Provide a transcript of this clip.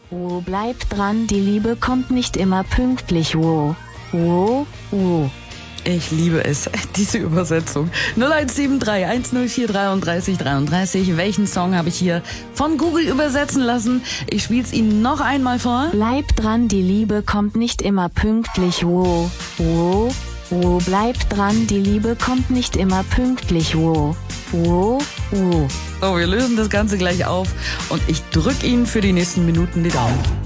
Oh, bleib dran, die Liebe kommt nicht immer pünktlich. Oh, oh, oh. Ich liebe es, diese Übersetzung. 0173 104 33 33. Welchen Song habe ich hier von Google übersetzen lassen? Ich spiel's Ihnen noch einmal vor. Bleib dran, die Liebe kommt nicht immer pünktlich. Oh, oh, oh. Bleib dran, die Liebe kommt nicht immer pünktlich. Oh, oh, oh. So, wir lösen das Ganze gleich auf und ich drücke Ihnen für die nächsten Minuten die Daumen.